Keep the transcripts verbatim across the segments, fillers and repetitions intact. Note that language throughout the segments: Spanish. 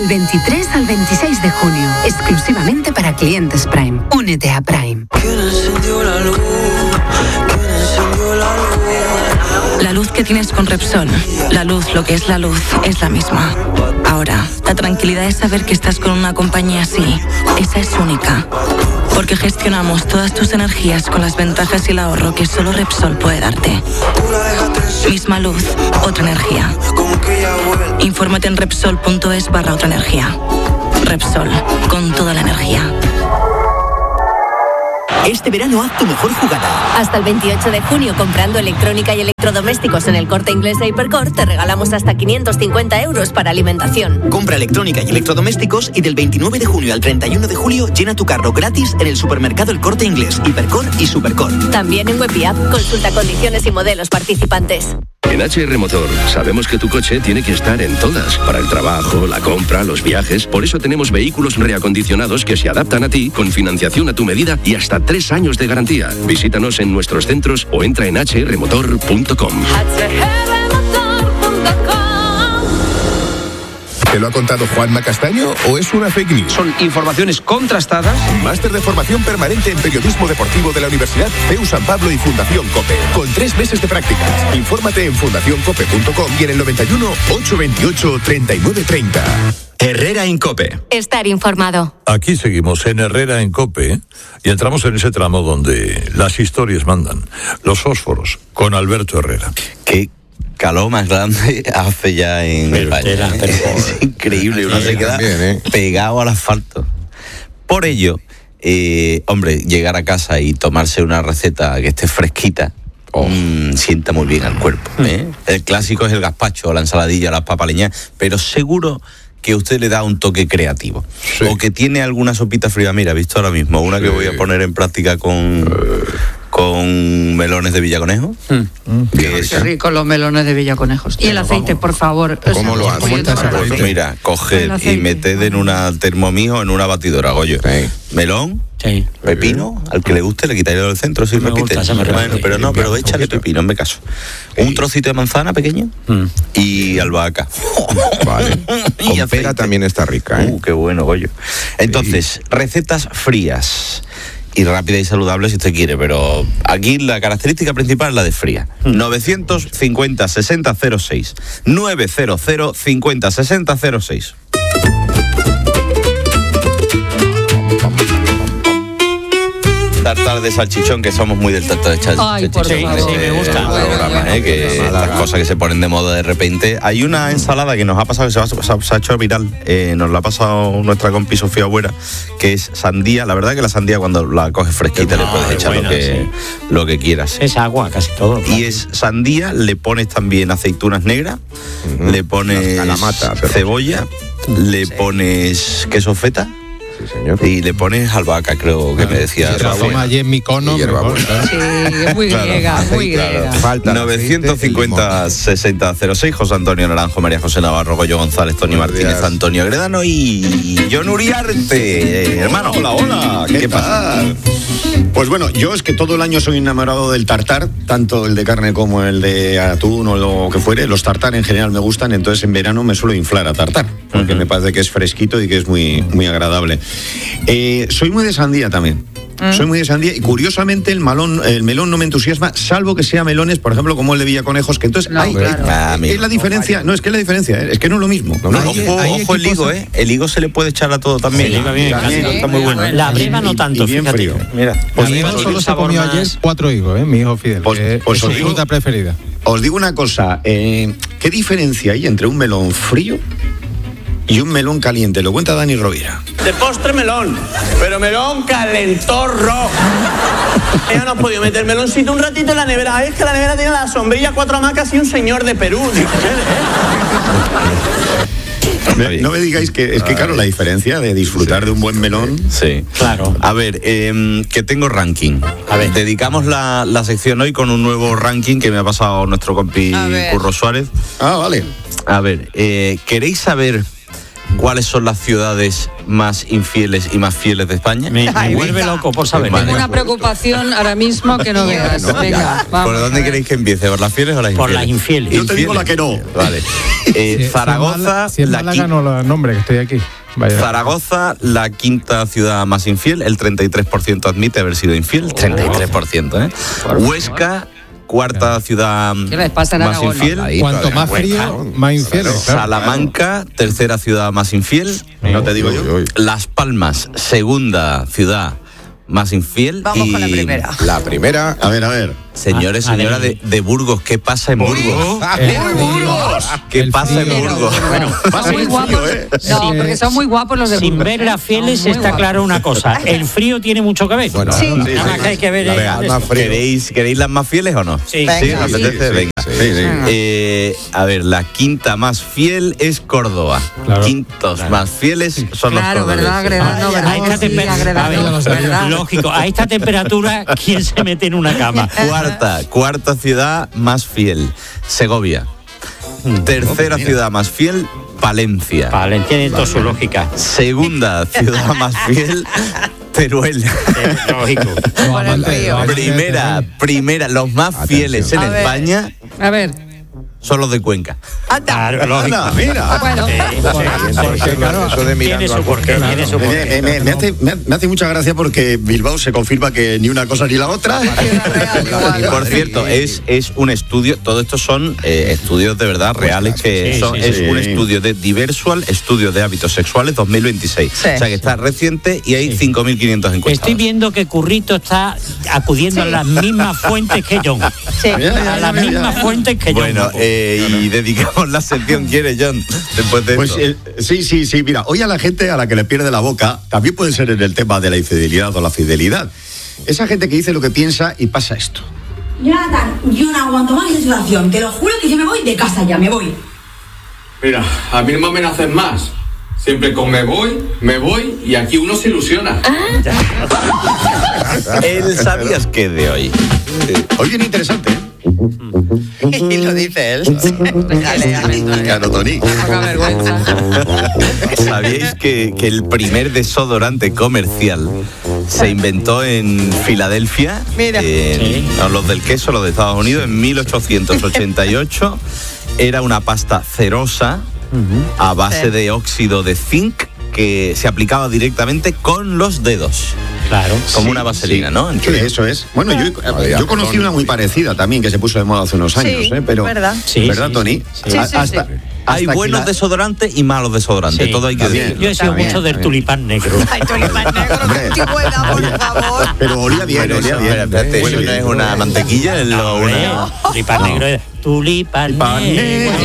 Del veintitrés al veintiséis de junio, exclusivamente para clientes Prime. Únete a Prime. ¿Quién encendió la luz? ¿Quién encendió la luz? La luz que tienes con Repsol, la luz, lo que es la luz, es la misma. Ahora, la tranquilidad es saber que estás con una compañía así. Esa es única. Porque gestionamos todas tus energías con las ventajas y el ahorro que solo Repsol puede darte. Misma luz, otra energía. Infórmate en Repsol.es barra otra energía. Repsol, con toda la energía. Este verano haz tu mejor jugada. Hasta el veintiocho de junio, comprando electrónica y electrodomésticos en el Corte Inglés e Hipercor, te regalamos hasta quinientos cincuenta euros para alimentación. Compra electrónica y electrodomésticos y del veintinueve de junio al treinta y uno de julio llena tu carro gratis en el supermercado El Corte Inglés, Hipercor y Supercor. También en web y app. Consulta condiciones y modelos participantes. En H R Motor sabemos que tu coche tiene que estar en todas, para el trabajo, la compra, los viajes. Por eso tenemos vehículos reacondicionados que se adaptan a ti, con financiación a tu medida y hasta tres años de garantía. Visítanos en nuestros centros o entra en h r motor punto com. ¿Te lo ha contado Juanma Castaño o es una fake news? Son informaciones contrastadas. Máster de formación permanente en periodismo deportivo de la Universidad C E U San Pablo y Fundación COPE, con tres meses de prácticas. Infórmate en fundación cope punto com y en el noventa y uno, ochocientos veintiocho, treinta y nueve treinta. Herrera en COPE. Estar informado. Aquí seguimos en Herrera en COPE y entramos en ese tramo donde las historias mandan. Los fósforos, con Alberto Herrera. ¿Qué calor más grande hace ya en España? Es increíble, uno se queda también, ¿eh? pegado al asfalto. Por ello, eh, hombre, llegar a casa y tomarse una receta que esté fresquita, Oh. Mm, sienta muy bien al cuerpo, ¿eh? El clásico es el gazpacho, la ensaladilla, las papaleñas, pero seguro que usted le da un toque creativo. Sí. O que tiene alguna sopita fría. Mira, visto ahora mismo, una sí. que voy a poner en práctica con... Uh. con melones de Villaconejo. Mm. Que es... Qué rico los melones de Villaconejos. Y el aceite, por favor. ¿Cómo lo haces? Mira, coge y meted en una Thermomix o en una batidora, Goyo. Sí. Melón, sí. pepino, al que le guste le quitaré del centro si me repite. Gusta, bueno, pero no, pero échale pepino, en mi caso. Sí. Un trocito de manzana pequeño mm. y albahaca. Vale. Con y pera también está rica, ¿eh? Uh, qué bueno, Goyo. Entonces, sí. recetas frías. Y rápida y saludable si usted quiere, pero aquí la característica principal es la de fría. Mm. novecientos cincuenta, sesenta, cero seis. novecientos cincuenta, sesenta, cero seis. Tartar de salchichón, que somos muy del tartar de salchichón. Ay, por sí, favor. sí, me gusta. El programa, ¿eh? Que estas cosas que se ponen de moda de repente. Hay una ensalada que nos ha pasado, que se ha, se ha, se ha hecho viral, eh, nos la ha pasado nuestra compi Sofía Buera, que es sandía. La verdad que la sandía cuando la coges fresquita no, le puedes echar buena, lo, que, sí. lo que quieras. Es agua, casi todo. Claro. Y es sandía, le pones también aceitunas negras, uh-huh. le pones calamata, cebolla, le sí. pones queso feta. Sí, señor. Y le pones albahaca, creo que me decía. Se toma allí en Micono. Sí, muy claro, griega, muy griega. Claro. Falta novecientos cincuenta, sesenta, cero seis. José Antonio Naranjo, María José Navarro, Goyo González, Tony Buenos Martínez, días. Antonio Gredano y John Uriarte. Eh, hermano. Hola, hola. ¿Qué, ¿Qué pasa? Pues bueno, yo es que todo el año soy enamorado del tartar, tanto el de carne como el de atún o lo que fuere. Los tartar en general me gustan, entonces en verano me suelo inflar a tartar, porque uh-huh. me parece que es fresquito y que es muy, muy agradable. Eh, soy muy de sandía también. ¿Mm? Soy muy de sandía y curiosamente el melón, el melón no me entusiasma, salvo que sea melones, por ejemplo, como el de Villaconejos, que entonces no, hay, claro. ah, es la diferencia, no es que es la diferencia, es que no es lo mismo. No, no, ojo, ojo el higo, eh. El higo se le puede echar a todo también. Sí, bien, también está muy bueno. La breva no tanto, y bien fíjate. Frío. Mira, pues mi hijo solo se comió más... ayer cuatro higos, eh, mi hijo Fidel. Pues, pues es su digo, fruta preferida. Os digo una cosa, eh, ¿qué diferencia hay entre un melón frío y un melón caliente? Lo cuenta Dani Rovira. De postre melón, pero melón calentorro. Ella no ha podido meter meloncito un ratito en la nevera. Es que la nevera tiene la sombrilla, cuatro hamacas y un señor de Perú. Me, no me digáis que es que claro, la diferencia de disfrutar sí, de un buen melón. Sí, claro. A ver, eh, que tengo ranking. A ver, dedicamos la, la sección hoy con un nuevo ranking que me ha pasado nuestro compi Curro Suárez. Ah, vale. A ver, eh, ¿queréis saber ¿cuáles son las ciudades más infieles y más fieles de España? Me, me vuelve loco por saber. Tengo una preocupación ahora mismo que no veas. No, Venga, vamos. ¿Por dónde queréis que empiece? ¿Por las fieles o las infieles? Por las infieles. Yo te digo la que no. Vale. Eh, Si- Zaragoza, Si es la Málaga, qui- no lo nombre, que estoy aquí. Vaya. Zaragoza, la quinta ciudad más infiel, el treinta y tres por ciento admite haber sido infiel, treinta y tres por ciento, ¿eh? Huesca, cuarta ciudad ¿Qué les pasa en más Aragón? infiel. Cuanto más frío, más infieles. claro. Salamanca, tercera ciudad más infiel. No te digo yo. Las Palmas, segunda ciudad más infiel. Vamos y con la primera. La primera, a ver, a ver. Señores, Ah, señora vale. de, de Burgos, ¿qué pasa en Burgos? Eh, ¿Qué el pasa en frío. Burgos? Bueno, Son muy guapos. No, porque son muy guapos los de sin Burgos, ver ¿eh? las fieles Son muy está guapos. claro una cosa. El frío tiene mucho que ver. Sí. Nada sí, más sí. que hay que ver. A eh, ver, eso. ¿Queréis, ¿Queréis las más fieles o no? Sí. Venga. ¿Sí? ¿Os apetece? Sí, Venga. sí, sí. Eh, a ver, la quinta más fiel es Córdoba. Claro. Quintos más fieles son Claro, los ¿verdad? cordobeses. Agredando, ¿verdad? A esta Sí, temper- agredando, a ver, ¿verdad? lógico, a esta temperatura, ¿quién se mete en una cama? Cuarta, cuarta ciudad más fiel, Segovia. Tercera ciudad más fiel, Palencia. Vale, tiene toda su lógica. Segunda ciudad más fiel, Teruel. Eh, lógico. Por el frío. Primera, primera, los más fieles en A ver. España A ver, son los de Cuenca. Anda. Claro, lógico. Anda, mira. bueno. Porque, claro, Eso de Tiene mirando su al porqué, portero. tiene su Me, porqué. me- me hace, me, me hace mucha gracia porque Bilbao se confirma que ni una cosa ni la otra. Y por cierto, es, es un estudio, todo esto son eh, estudios de verdad reales, que Sí, son, sí, es sí. un estudio de Diversual, estudio de hábitos sexuales dos mil veintiséis. Sí. O sea que está reciente y hay cinco mil quinientos encuestados. Estoy viendo que Currito está acudiendo a las mismas fuentes que John. Sí. Ya, ya, A ya, las ya. mismas fuentes que John. Bueno, eh, y dedicamos la sección, ¿quiere, John? Después de Pues esto. eh, sí, sí, sí. Mira, hoy a la gente a la que le pierde la boca también puede ser en el tema de la infidelidad o la fidelidad. Esa gente que dice lo que piensa y pasa esto. Jonathan, yo no aguanto más la situación. Te lo juro que yo me voy de casa ya, me voy. Mira, a mí no me amenaces más. Siempre con me voy, me voy y aquí uno se ilusiona. El ¿sabías qué de hoy? Eh, hoy viene interesante, ¿eh? Y lo dice él. Dale, dale. Claro, Tony. Poca vergüenza. ¿Sabíais que, que el primer desodorante comercial se inventó en Filadelfia? Mira. En- Sí. no, los del queso, los de Estados Unidos, en mil ochocientos ochenta y ocho. Era una pasta cerosa a base Sí. de óxido de zinc que se aplicaba directamente con los dedos. Claro. Como Sí, una vaselina, sí. ¿no? Sí, eso es. Bueno, yo, yo conocí una muy parecida también que se puso de moda hace unos años, Sí, ¿eh? Pero, verdad. Sí, ¿verdad, sí, Tony? sí, sí. A- Sí, sí, hasta- sí. Hay hasta que buenos la- desodorantes y malos desodorantes, Sí, todo hay que también. decir. Yo he sido También, mucho del también. tulipán negro. Ay, tulipán negro, Hombre. que antigüedad, por favor. Pero olía bien, Bueno, olía eso, bien. espera, espérate, Huele ¿eso no bien. es una mantequilla? Es lo- No, hombre, una... tulipán negro. es- Tulipán Tulipán negro.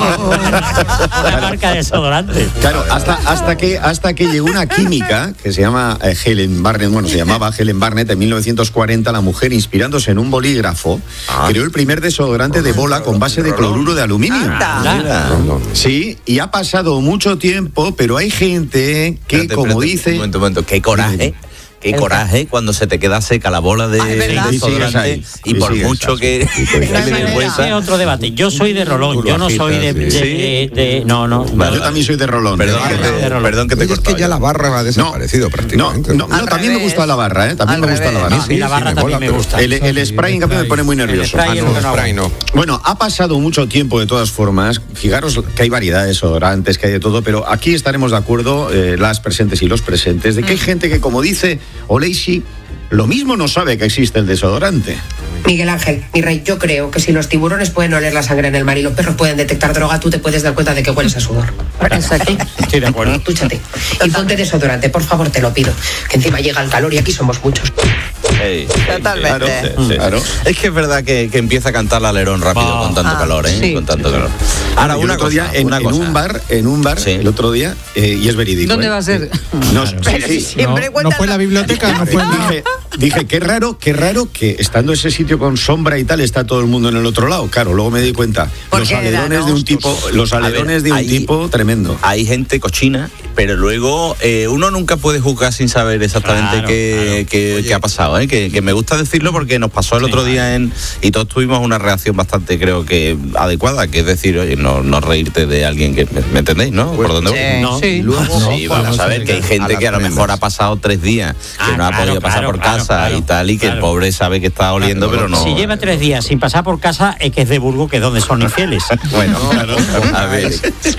Una marca de desodorante. Claro, hasta, hasta, que, hasta que llegó una química que se llama eh, Helen Barnett, bueno, se llamaba Helen Barnett en mil novecientos cuarenta, la mujer inspirándose en un bolígrafo, creó el primer desodorante de bola con base de cloruro de aluminio. Anda. Sí, y ha pasado mucho tiempo, pero hay gente que, Espérate, como espérate, dice... Un momento, un momento. Qué coraje. Qué coraje cuando se te queda seca la bola de, Ah, es verdad. de Y sigues desodorante ahí, y y por sigues mucho ahí. que que le manera. vergüenza. Ese es otro debate. Yo soy de Rolón, yo no soy de, de, Sí. de- de- no, no. Yo también soy de Rolón. Perdón, que te, de Rolón. perdón que te he Oye, es que cortado. ya la barra ha desaparecido No, prácticamente. no, no, Al también me revés. gusta la barra, ¿eh? También Al me gusta la revés. barra. No, a mí la barra sí, también mola, me pero- gusta. El, el spray, en cambio, me pone muy nervioso. spray Ah, es no. lo que no Spray no. Bueno, ha pasado mucho tiempo de todas formas. Fijaros que hay variedad de desodorantes, que hay de todo, pero aquí estaremos de acuerdo, eh, las presentes y los presentes, de que hay gente que, como dice Oleisi, lo mismo no sabe que existe el desodorante. Miguel Ángel, mi rey, yo creo que si los tiburones pueden oler la sangre en el mar y los perros pueden detectar droga, tú te puedes dar cuenta de que hueles a sudor. Exacto. Estoy de acuerdo. Dúchate. Y ponte desodorante, por favor, te lo pido. Que encima llega el calor y aquí somos muchos. Ey, Totalmente. sí, sí, sí. Claro. Es que es verdad que, que empieza a cantar el alerón rápido Ah. con tanto Ah, calor, ¿eh? sí. Con tanto calor. Ahora, Yo el una otro cosa, día en, una en cosa. un bar, en un bar, Sí. el otro día, eh, y es verídico. ¿Dónde ¿eh? va a ser? No, sí, Pero sí. si siempre No, cuentas no fue en la biblioteca, no fue en la... Dije, dije, qué raro, qué raro que estando ese sitio con sombra y tal, está todo el mundo en el otro lado. Claro, luego me di cuenta. ¿Por Los qué era, alerones no? de un tipo, los A ver, alerones de un ahí- tipo tremendo. Hay gente cochina pero luego eh, uno nunca puede juzgar sin saber exactamente Claro, qué, claro. qué- Oye. qué ha pasado, ¿eh? que, que me gusta decirlo porque nos pasó el otro día en y todos tuvimos una reacción bastante, creo que adecuada, que es decir, oye, no, no reírte de alguien que, ¿me, me entendéis, no? ¿Por dónde voy? Sí, No. sí. Y luego, No, sí, vamos a ver que hay gente a que a lo las mejor prendas. ha pasado tres días, que Ah, no ha claro, podido pasar claro, por claro, casa claro, y tal, y que el claro. pobre sabe que está oliendo, pero no. Si lleva tres días sin pasar por casa, es que es de Burgos, que es donde son infieles. Bueno, a ver.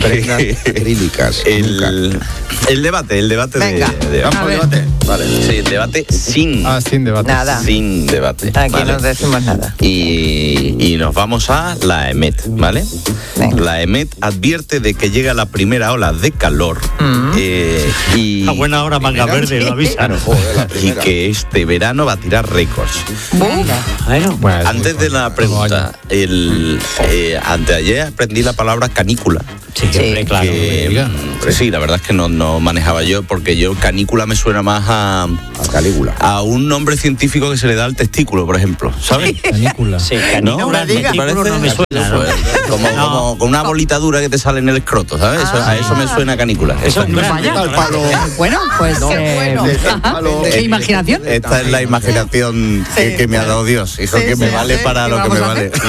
El, el debate, el debate Venga, de, de- vamos al debate. Vale, sí, el debate sin, Ah, sin debate. Nada. sin debate. Aquí ¿vale? no decimos nada. Y, y nos vamos a la EMET, ¿vale? La EMET advierte de que llega la primera ola de calor eh, y A buena hora, manga verde, lo avisa. y que este verano va a tirar récords. Bueno, Antes de la pregunta, el, eh, anteayer aprendí la palabra canícula. Sí, hombre, claro. Que, mm, sí, la verdad es que no, no manejaba yo, porque yo canícula me suena más a, a Calígula. A un nombre científico que se le da al testículo, por ejemplo, ¿sabes? Canícula. Sí, ¿No? canícula, ¿Te testículo parece? no me suena, ¿no? Como, como con una bolita dura que te sale en el escroto, ¿sabes? Eso- a eso me suena canícula. Eso es un gran Vaya. reto, ¿no? Bueno, pues eh, ajá. ¿Qué imaginación? Esta es la imaginación que, que me ha dado Dios, hijo, Sí, que me sí, vale sí. para ¿Qué lo que vamos me a vale.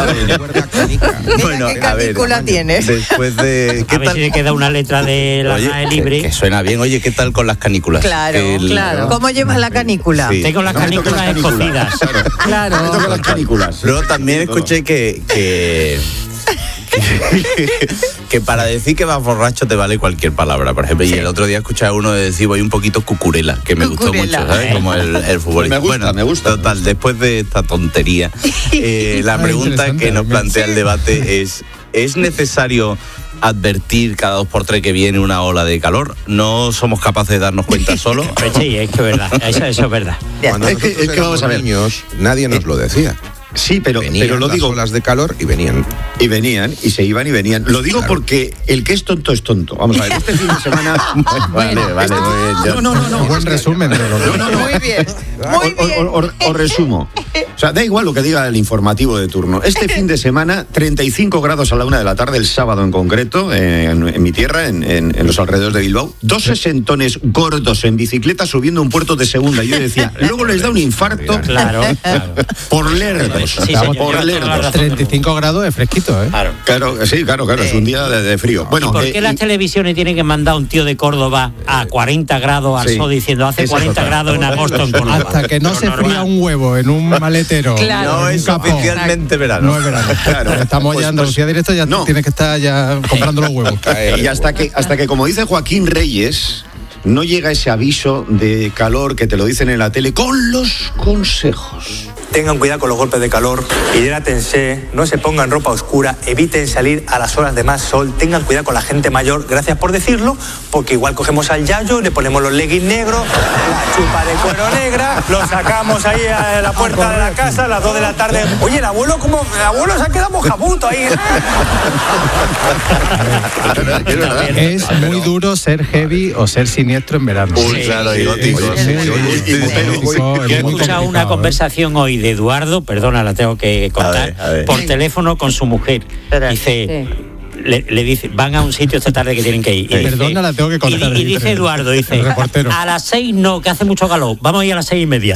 Bueno, ¿Qué a ver, canícula tienes? después de... A ver si le queda una letra de la Oye, R A E que, libre. que suena bien. Oye, ¿qué tal con las canículas? Claro, Que el- claro. ¿Cómo llevas la canícula? Sí. Tengo las No me toques canículas las canículas. escocidas. Claro. Me tocan las canículas. Luego también escuché que, que, que, que para decir que vas borracho te vale cualquier palabra, por ejemplo. Y el otro día escuché a uno decir voy un poquito cucurela, que me Cucurela. gustó mucho, ¿sabes? Como el, el futbolista. Me gusta, bueno, me gusta. Total, después de esta tontería, eh, la Ah, pregunta interesante, que nos me- plantea el debate es, ¿es necesario advertir cada dos por tres que viene una ola de calor? ¿No somos capaces de darnos cuenta solo? Pues sí, es que es verdad. Eso, eso es verdad. Es que, es que vamos a ver. Niños, nadie nos lo decía. Sí, pero, Venían pero lo las digo. olas de calor y venían. Y venían, y se iban y venían. Lo digo porque el que es tonto es tonto. Vamos a ver, este fin de semana. Vale, vale, muy bien. yo- No, no, no, no. Buen resumen de lo que- Muy bien. Muy O- o- bien. o- o- Os resumo. O sea, da igual lo que diga el informativo de turno. Este fin de semana, treinta y cinco grados a la una de la tarde, el sábado en concreto, en, en mi tierra, en, en- en los alrededores de Bilbao. Dos sesentones gordos en bicicleta subiendo un puerto de segunda. Y yo decía, luego les da un infarto Claro, claro. por lerdos. Sí, señor, por lleva toda la lerdos. razón. treinta y cinco grados es fresquito, ¿eh? Claro. Claro, sí, claro, claro, es un día de, de frío. Bueno, ¿Y por eh, qué las y- televisiones tienen que mandar a un tío de Córdoba a cuarenta grados al Sí. sol diciendo hace Eso es cuarenta otra. grados en agosto en Córdoba? Hasta que no Lo se normal. fría un huevo en un maletero. Claro. No en un es capó. oficialmente verano. No es verano. Claro. Estamos Pues- ya en Andalucía pues- directo, ya no. tienes que estar ya comprando los huevos. Y hasta que, hasta que, como dice Joaquín Reyes, no llega ese aviso de calor que te lo dicen en la tele con los consejos. Tengan cuidado con los golpes de calor, hidrátense, no se pongan ropa oscura, eviten salir a las horas de más sol, tengan cuidado con la gente mayor, gracias por decirlo, porque igual cogemos al yayo, le ponemos los leggings negros, la chupa de cuero negra, lo sacamos ahí a la puerta de la casa a las dos de la tarde. Oye, el abuelo, como el abuelo se ha quedado mojabuto ahí. Es muy duro ser heavy o ser siniestro en verano. Uy, claro, y gótico. Es muy Sí, duro. sí, sí, Es sí. gótico, es He muy escuchado una complicado, ¿eh? conversación hoy de Eduardo, perdona, la tengo que contar, ver, a ver. por teléfono con su mujer. Dice, le, le dice, van a un sitio esta tarde que tienen que ir. Y dice- Perdona, la tengo que contar. Y, di- y dice Eduardo, dice, El reportero. a las seis no, que hace mucho calor, vamos a ir a las seis y media.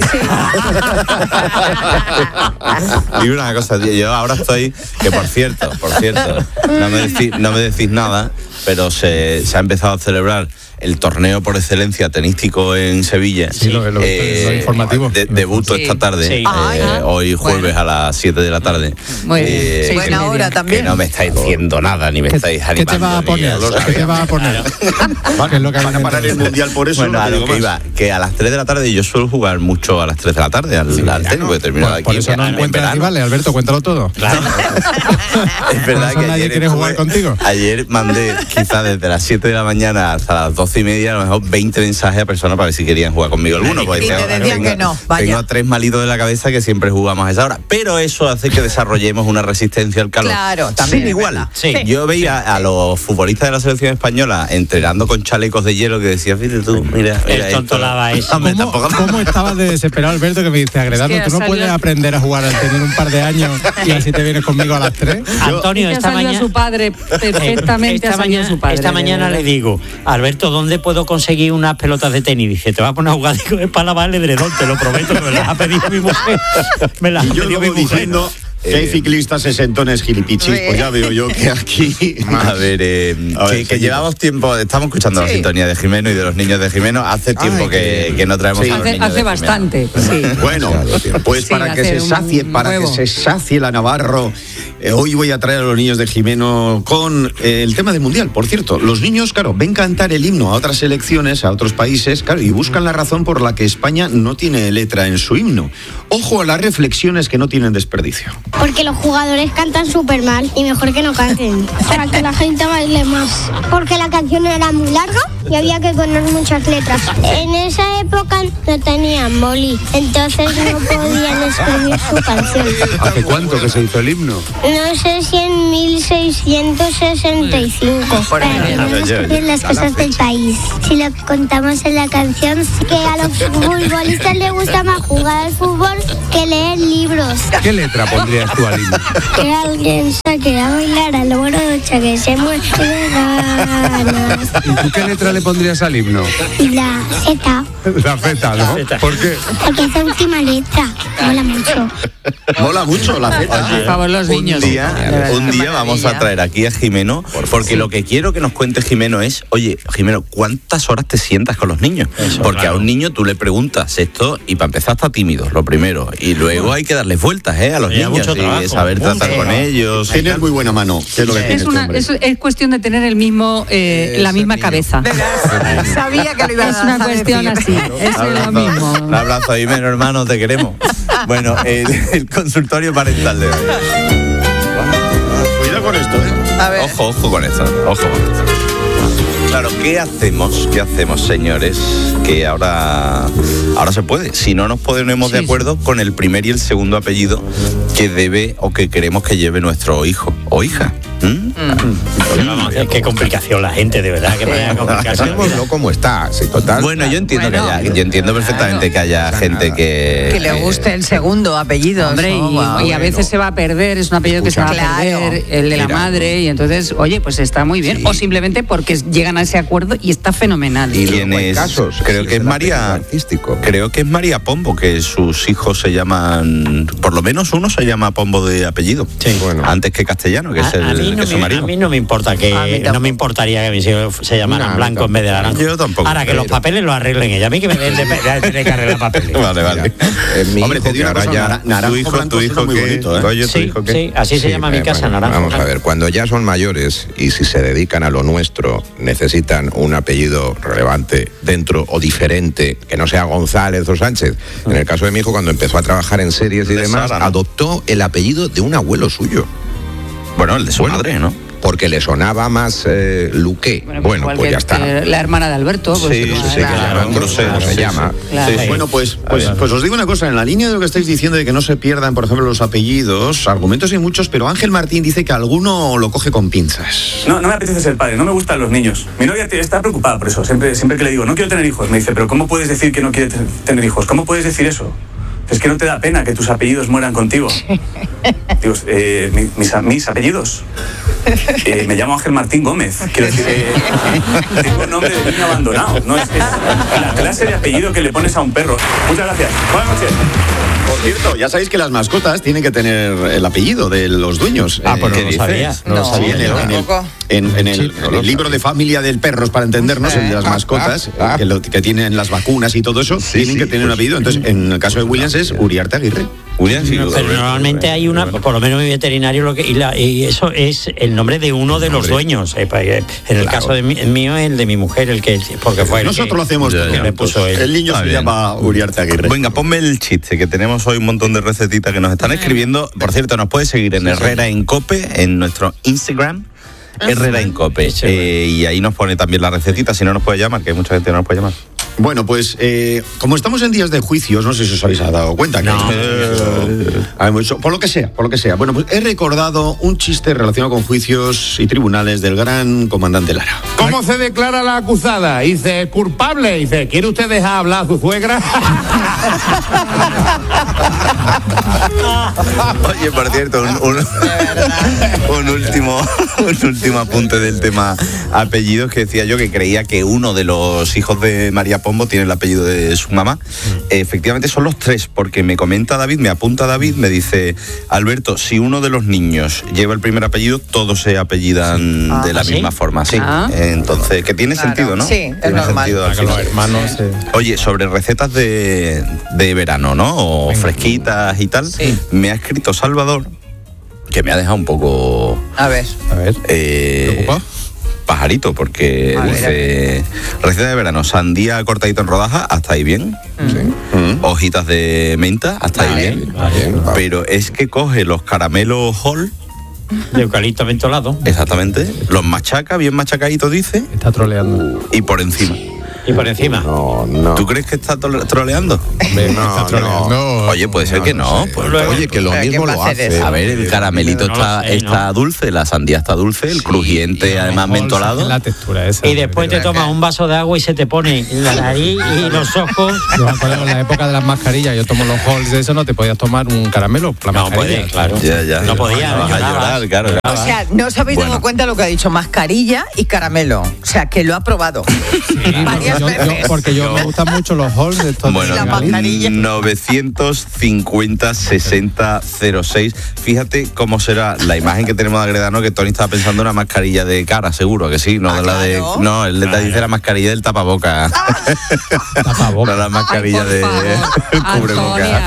Y una cosa, tío, yo ahora estoy, que por cierto, por cierto, no me decís, no me decís nada, pero se, se ha empezado a celebrar el torneo por excelencia tenístico en Sevilla. Sí, lo- lo- lo informativo. de- debuto Sí. esta tarde, Sí. eh, Ah, hoy jueves bueno. a las siete de la tarde. Muy bien. Eh, Seis y Buena media. hora que también. no me estáis diciendo nada, ni me ¿Qué, estáis qué animando. te vas a ni poner? a- ¿Qué te vas a poner? ¿Qué es lo que Van a parar el mundial por eso. Bueno, no a te lo digo que más. iba, que a las tres de la tarde yo suelo jugar mucho a las tres de la tarde al, al tenis, porque termino Por, aquí. por eso no en encuentras verano. rivales, Alberto, cuéntalo todo. Claro. Es verdad Por eso que nadie ayer quiere estuve- jugar contigo. Ayer mandé quizás desde las siete de la mañana hasta las doce y media, a lo mejor veinte mensajes a personas para ver si querían jugar conmigo alguno. Porque Y te tengo- decían tengo- que no, vaya. Tengo tres malitos de la cabeza que siempre jugamos a esa hora. Pero eso hace que desarrollemos una resistencia al calor. Claro, también Sin es igual. verdad. Sí. Yo veía a los futbolistas de la selección española entrenando con chalecos de hielo que decía, fíjate tú, mira, mira El tonto esto". lava ese. Hombre, ¿Cómo, tampoco- cómo estabas de desesperado, Alberto, que me dice, Agredano, Es que tú no ha salido- puedes aprender a jugar al tener un par de años y así te vienes conmigo a las tres? Antonio, Que ha esta salido mañana... su padre perfectamente, esta ha salido mañana, su padre. esta de mañana verdad. le digo, Alberto, ¿dónde puedo conseguir unas pelotas de tenis? Dice, te vas a poner a jugar, digo, es para lavar el edredón, te lo prometo, que me las ha pedido mi mujer. Me las ha pedido mi mujer. Diciendo que hay ciclistas sesentones gilipichis, pues ya veo yo que aquí... A ver, eh, a ver que, que llevamos tiempo, estamos escuchando sí. la sintonía de Jimeno y de los niños de Jimeno, hace tiempo Ay, que, que no traemos sí. a los hace, niños hace de bastante, sí. Bueno, pues sí, para que se sacie, para nuevo. que se sacie la Navarro, eh, hoy voy a traer a los niños de Jimeno con eh, el tema del Mundial. Por cierto, los niños, claro, ven cantar el himno a otras selecciones, a otros países, claro, y buscan la razón por la que España no tiene letra en su himno. Ojo a las reflexiones que no tienen desperdicio. Porque los jugadores cantan súper mal y mejor que no canten. Para que la gente baile más. Porque la canción era muy larga y había que poner muchas letras. En esa época no tenían boli, entonces no podían escribir su canción. ¿Hace cuánto que se hizo el himno? No sé si en mil seiscientos sesenta y cinco. Pero no escribir las cosas del país. Si lo contamos en la canción, que a los futbolistas les gusta más jugar al fútbol que leer libros. ¿Qué letra pondrías tú al himno? Que alguien saque a bailar a la morocha que se mueve de ganas. ¿Y tú qué letra le pondrías al himno? La Z. La Z, ¿no? La ¿Por qué? Porque es la última letra. Mola mucho. Mola mucho la Z. Por favor, los niños. Un día, un día vamos a traer aquí a Jimeno, porque sí. lo que quiero que nos cuente Jimeno es, oye, Jimeno, ¿cuántas horas te sientas con los niños? Eso, porque claro. a un niño tú le preguntas esto y para empezar está tímido, lo primero. Y luego hay que darles vueltas, ¿eh? A los niños mucho y trabajo, saber tratar mucho. con ellos. Tener muy buena mano, que es lo que tiene es, una, este es, es cuestión de tener el mismo, eh, la misma niño. cabeza. Sabía que lo iba a Es una cuestión así, es lo mismo. Un abrazo, Jimeno, hermano, te queremos. Bueno, el, el consultorio parental de hoy. Cuidado con esto, ¿eh? A ver. Ojo, ojo con esto, ojo con esto. Claro, ¿qué hacemos? ¿Qué hacemos, señores? Que ahora, ahora se puede. Si no nos ponemos sí, de acuerdo sí. con el primer y el segundo apellido que debe o que queremos que lleve nuestro hijo o hija. ¿Mm? Mm. Vamos, qué complicación la gente, de verdad, que vaya a complicarse. Hacémoslo como está, sí, total. Bueno, yo entiendo bueno, que haya, yo entiendo perfectamente claro. que haya gente que que le guste el segundo apellido. Hombre, oh, y, wow, y a veces bueno. se va a perder, es un apellido Escucha, que se va a perder, claro. el de la Mira, madre, y entonces, oye, pues está muy bien. Sí. O simplemente porque llegan a ese acuerdo y está fenomenal. Y tienes, casos, creo que es María artístico. Creo que es María Pombo, que sus hijos se llaman, por lo menos uno se llama Pombo de apellido. Sí. Bueno. Antes que Castellano, que a, es el a mí no que es su me, marido. A mí no me importa que no me importaría que mis hijos se llamaran no, blanco en vez de naranja. Yo tampoco. Ahora que los papeles los arreglen ella. A mí que me den de, de, de, de que arreglar papeles. Vale, vale. Eh, mi Hombre, hijo, te digo ahora cosa, ya, naranjo, tu hijo, tu hijo muy que, bonito, ¿eh? Oye, tu sí, hijo que, sí, así se sí, llama mi casa, bueno, naranjo. Vamos a ver, cuando ya son mayores y si se dedican a lo nuestro, necesitan un apellido relevante dentro o diferente, que no sea González o Sánchez. En el caso de mi hijo, cuando empezó a trabajar en series y de demás, Sara, ¿no? adoptó el apellido de un abuelo suyo. Bueno, el de su bueno, madre, ¿no? Porque le sonaba más eh, Luque. Bueno, bueno pues ya está. La hermana de Alberto. Pues, sí, sí, sí, claro, que claro, se sí, llama. Sí, claro. Sí, bueno, pues, pues, pues os digo una cosa, en la línea de lo que estáis diciendo de que no se pierdan, por ejemplo, los apellidos, argumentos hay muchos, pero Ángel Martín dice que alguno lo coge con pinzas. No, no me apetece ser padre, no me gustan los niños. Mi novia está preocupada por eso, siempre, siempre que le digo, no quiero tener hijos, me dice, pero ¿cómo puedes decir que no quieres tener hijos? ¿Cómo puedes decir eso? Es que no te da pena que tus apellidos mueran contigo. Digo, eh, mis, mis apellidos. Eh, me llamo Ángel Martín Gómez. Quiero decir, eh, tengo el nombre de niño abandonado. No es, es la clase de apellido que le pones a un perro. Muchas gracias. Buenas noches. Por cierto, ya sabéis que las mascotas tienen que tener el apellido de los dueños. Ah, pues no lo sabía. No lo sabía. En el, en el, en, en el, en el libro de familia del perros, para entendernos, el de las mascotas, ah, ah, que, lo, que tienen las vacunas y todo eso, sí, tienen sí, que tener pues, un apellido. Entonces, en el caso de Williams es Uriarte Aguirre. Williams, sí, no, pero normalmente hay una, por lo menos mi veterinario, lo que y, la, y eso es el nombre de uno de los dueños. Eh, en el claro. caso de mi, el mío, el de mi mujer, el que porque fue el Nosotros que, lo hacemos todo. Me puso el, el niño se bien. llama Uriarte Aguirre. Venga, ponme el chiste, que tenemos hoy un montón de recetitas que nos están escribiendo. Por cierto, nos puedes seguir en sí, Herrera sí. en Cope, en nuestro Instagram. Herrera en Cope. Eh, y ahí nos pone también la recetita, si no nos puede llamar, que hay mucha gente que no nos puede llamar. Bueno, pues eh, como estamos en días de juicios, no sé si os habéis dado cuenta. No. Que eh, hay mucho- por lo que sea, por lo que sea. Bueno, pues he recordado un chiste relacionado con juicios y tribunales del gran comandante Lara. ¿Cómo se declara la acusada? Dice, culpable. Dice, ¿quiere usted dejar hablar a su suegra? Oye, por cierto, un, un- un último, un último apunte del tema apellidos, que decía yo que creía que uno de los hijos de María Pombo tiene el apellido de su mamá. Efectivamente son los tres, porque me comenta David, me apunta David, me dice, Alberto, si uno de los niños lleva el primer apellido, todos se apellidan Ah, de la ¿sí? misma forma, sí. Ah. Entonces, que tiene Claro. sentido, ¿no? Sí, es Tiene normal. sentido al Para que los final. hermanos se... Oye, sobre recetas de, de verano, ¿no? O fresquitas y tal, me ha escrito Salvador, que me ha dejado un poco... A ver. A ver. Eh, pajarito, porque A ver, dice, receta de verano, sandía cortadito en rodajas, hasta ahí bien. Mm. Hojitas de menta, hasta ahí bien. Pero es que coge los caramelos Hall, de eucalipto mentolado. exactamente, los machaca, bien machacaditos, dice. Está troleando. Y por encima. Y por encima. No, no. ¿Tú crees que está tro- troleando? No, no. Oye, puede ser que no. Pues, Oye, que lo Pero mismo ¿quién lo va a hacer hace. eso? a ver, el caramelito No lo está, sé, está no. dulce, la sandía está dulce, el crujiente además mentolado. La textura esa. Y después te tomas un vaso de agua y se te pone la nariz y los ojos. Yo me acuerdo en la época de las mascarillas, yo tomo los halls de eso, no te podías tomar un caramelo. La No mascarilla. puede, claro. Ya, ya. No podía, Vas a llorabas. llorar, claro. O sea, no os habéis Bueno. dado cuenta lo que ha dicho, mascarilla y caramelo. O sea, que lo ha probado. Sí, Varias yo- yo- veces. porque yo me gustan mucho los halls de estos. Bueno, de la Galí. mascarilla. novecientos cincuenta sesenta cero seis. Fíjate cómo será la imagen que tenemos de Agredano, que Tony estaba pensando en una mascarilla de cara, seguro que sí, no Ah, de la de. claro. No, él le dice la mascarilla del tapaboca. Tapaboca. No la mascarilla Ay, de por cubreboca.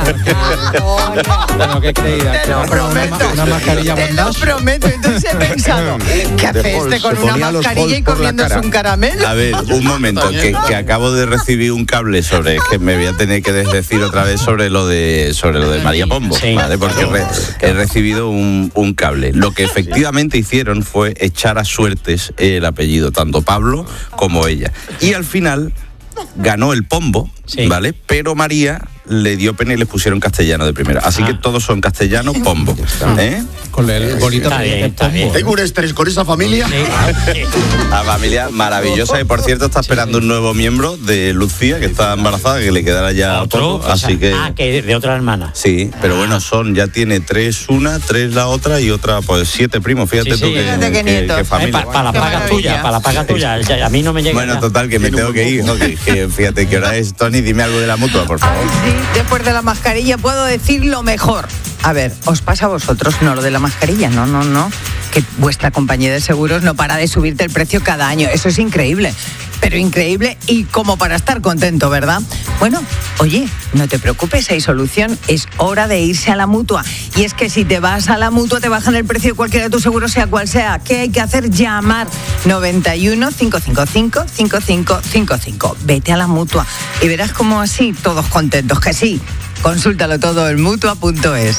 Bueno, ¿qué creías? Te lo ¿Que una, prometo. una mascarilla Te lo bondage? prometo. Entonces he pensado, ¿qué hace De este Halls, con se una ponía los mascarilla y Halls por la comiéndose cara. un caramelo? A ver, un momento, que, que acabo de recibir un cable sobre, es que me voy a tener que desdecir otra vez sobre lo de sobre lo de María Pombo, Sí. ¿vale? Porque re- he recibido un, un cable. Lo que efectivamente hicieron fue echar a suertes el apellido, tanto Pablo como ella. Y al final ganó el Pombo, Sí. ¿vale? Pero María le dio pena y les pusieron castellano de primera. Así Ah. que todos son castellanos, Pombo. ¿Eh? Con el bonito Está bien, está bien. Tengo un estrés con esa familia. La familia maravillosa, y por cierto está esperando un nuevo miembro de Lucía, que está embarazada, que le quedará ya Otro, poco, así que... Ah, que de otra hermana. Sí, pero bueno, son, ya tiene tres una, tres la otra y otra, pues siete primos, fíjate Sí, tú sí. que, Fíjate qué que- nietos. que Eh, familia. Para la Qué paga maravilla. tuya, para la paga tuya. Ya, a mí no me llega. Bueno, ya. total, que me tengo que ir, ¿no? Que, que fíjate qué hora es, Tony, dime algo de la mutua, por favor. Ay, sí, después de la mascarilla puedo decir lo mejor. A ver, ¿os pasa a vosotros? No, lo de la mascarilla, no, no, no. Que vuestra compañía de seguros no para de subirte el precio cada año. Eso es increíble. Pero increíble y como para estar contento, ¿verdad? Bueno, oye, no te preocupes, hay solución. Es hora de irse a la mutua. Y es que si te vas a la mutua te bajan el precio de cualquiera de tus seguros, sea cual sea. ¿Qué hay que hacer? Llamar noventa y uno, cinco cinco cinco, cinco cinco cinco cinco. Vete a la mutua y verás como así todos contentos. Que sí. Consúltalo todo en mutua punto es.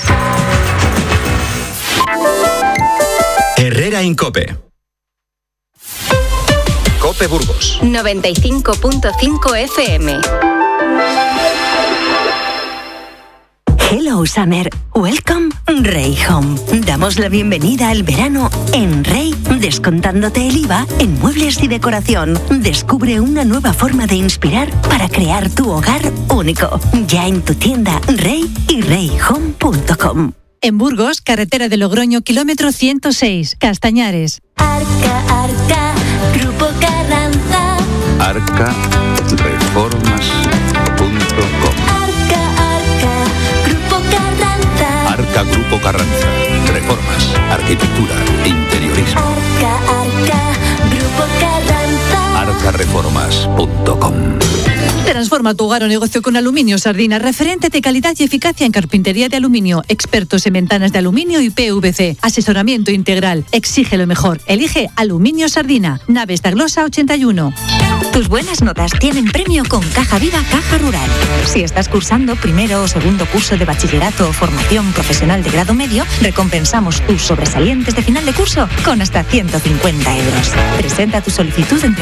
Herrera Incope. Cope Burgos. noventa y cinco punto cinco F M. Hello Summer, welcome Rey Home. Damos la bienvenida al verano en Rey, descontándote el I V A en muebles y decoración. Descubre una nueva forma de inspirar para crear tu hogar único. Ya en tu tienda Rey y rey home punto com. En Burgos, carretera de Logroño, kilómetro ciento seis, Castañares. Arca, Arca, Grupo Carranza. arca reformas punto com. Grupo Carranza. Arca Grupo Carranza. Reformas, arquitectura, interiorismo. Arca, Arca, Grupo Carranza. arca reformas punto com. Transforma tu hogar o negocio con Aluminio Sardina, referente de calidad y eficacia en carpintería de aluminio, expertos en ventanas de aluminio y P V C, asesoramiento integral. Exige lo mejor. Elige Aluminio Sardina, Naves Daglosa ochenta y uno. Tus buenas notas tienen premio con Caja Viva Caja Rural. Si estás cursando primero o segundo curso de bachillerato o formación profesional de grado medio, recompensamos tus sobresalientes de final de curso con hasta ciento cincuenta euros. Presenta tu solicitud entre el veinticuatro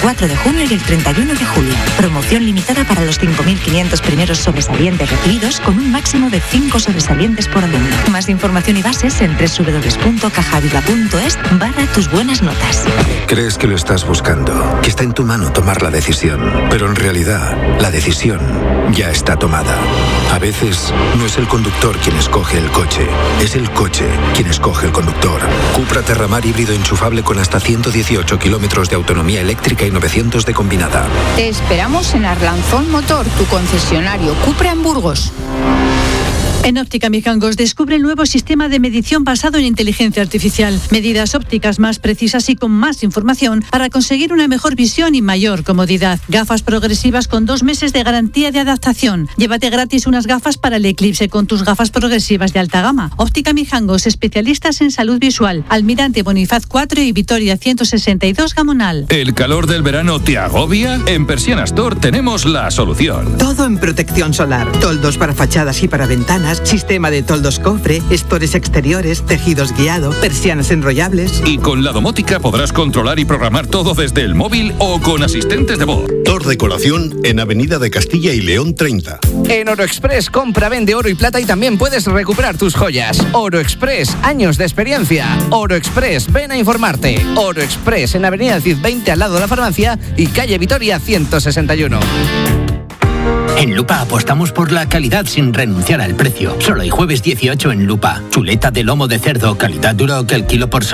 veinticuatro de junio y el treinta y uno de julio. Promoción limitada para los cinco mil quinientos primeros sobresalientes recibidos, con un máximo de cinco sobresalientes por alumno. Más información y bases en doble u doble u doble u punto cajaviva punto es barra tus buenas notas. Crees que lo estás buscando, que está en tu mano tomar la decisión, pero en realidad la decisión ya está tomada. A veces no es el conductor quien escoge el coche, es el coche quien escoge el conductor. Cupra Terramar híbrido enchufable con hasta ciento dieciocho kilómetros de autonomía eléctrica y novecientos de combinada. Te esperamos en Arlanzón Motor, tu concesionario Cupra en Burgos. En Óptica Mijangos descubre el nuevo sistema de medición basado en inteligencia artificial. Medidas ópticas más precisas y con más información para conseguir una mejor visión y mayor comodidad. Gafas progresivas con dos meses de garantía de adaptación. Llévate gratis unas gafas para el eclipse con tus gafas progresivas de alta gama. Óptica Mijangos, especialistas en salud visual. Almirante Bonifaz cuatro y Vitoria ciento sesenta y dos Gamonal. ¿El calor del verano te agobia? En Persiana Store tenemos la solución. Todo en protección solar. Toldos para fachadas y para ventanas. Sistema de toldos cofre, estores exteriores, tejidos guiado, persianas enrollables. Y con la domótica podrás controlar y programar todo desde el móvil o con asistentes de voz. Tor Decoración en Avenida de Castilla y León treinta. En Oro Express compra, vende oro y plata y también puedes recuperar tus joyas. Oro Express, años de experiencia. Oro Express, ven a informarte. Oro Express en Avenida Cid veinte al lado de la farmacia y calle Vitoria ciento sesenta y uno. En Lupa apostamos por la calidad sin renunciar al precio. Solo hay jueves dieciocho en Lupa. Chuleta de lomo de cerdo, calidad duro que el kilo por